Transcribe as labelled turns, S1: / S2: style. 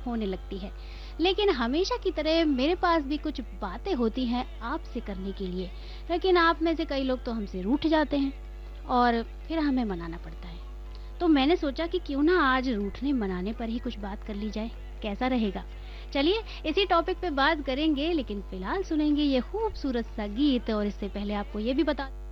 S1: होने लगती है। लेकिन हमेशा की तरह मेरे पास भी कुछ बातें होती हैं आपसे करने के लिए, लेकिन आप में से कई लोग तो हमसे रूठ जाते हैं और फिर हमें मनाना पड़ता है। तो मैंने सोचा कि क्यों ना आज रूठने मनाने पर ही कुछ बात कर ली जाए, कैसा रहेगा? चलिए इसी टॉपिक पे बात करेंगे, लेकिन फिलहाल सुनेंगे ये खूबसूरत सा गीत। और इससे पहले आपको ये भी बता